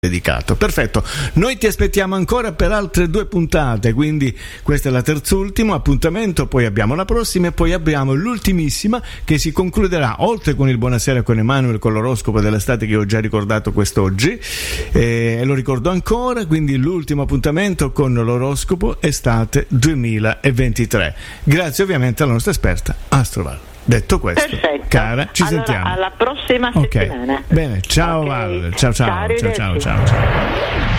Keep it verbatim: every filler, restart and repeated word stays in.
dedicato. Perfetto, noi ti aspettiamo ancora per altre due puntate, quindi questo è la terzultimo appuntamento, poi abbiamo la prossima e poi abbiamo l'ultimissima che si concluderà oltre con il Buonasera con Emanuele, con l'oroscopo dell'estate che ho già ricordato quest'oggi e eh, lo ricordo ancora, quindi l'ultimo appuntamento con l'oroscopo estate duemilaventitré, grazie ovviamente alla nostra esperta Astroval. Detto questo, perfetto, cara, ci allora, sentiamo alla prossima okay. settimana. Bene, ciao, okay. Val, ciao ciao ciao ciao ciao ciao.